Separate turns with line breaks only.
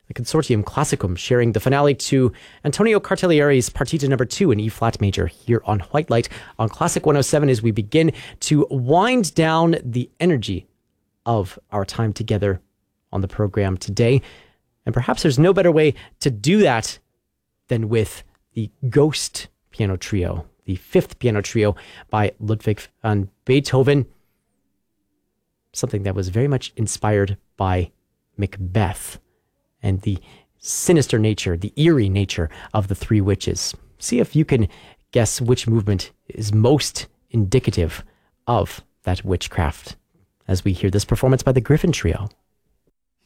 The Consortium Classicum sharing the finale to Antonio Cartaglieri's Partita No. 2 in E-flat major here on White Light on Classic 107 as we begin to wind down the energy of our time together on the program today. And perhaps there's no better way to do that than with the Ghost Piano Trio, the fifth piano trio by Ludwig van Beethoven, something that was very much inspired by Macbeth and the sinister nature, the eerie nature of the Three Witches. See if you can guess which movement is most indicative of that witchcraft as we hear this performance by the Griffin Trio.